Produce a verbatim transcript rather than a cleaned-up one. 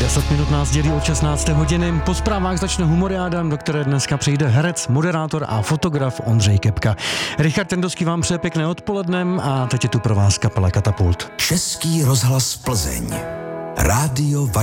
deset minut nás dělí od šestnácté hodiny. Po zprávách začne Humoriáda, do které dneska přijde herec, moderátor a fotograf Ondřej Kepka. Richard Tendovský vám přeje pěkné odpolednem a teď je tu pro vás kapela Katapult. Český rozhlas Plzeň. Rádio